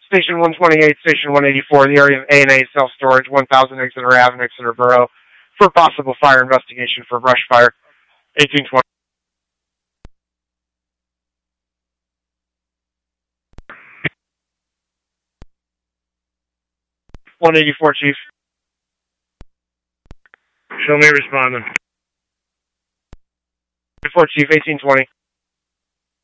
Station 128, Station 184, the area of A&A self-storage, 1000 Exeter Ave, Exeter Borough, for possible fire investigation for brush fire. 1820. 184, Chief. Show me responding. 184, Chief, 1820.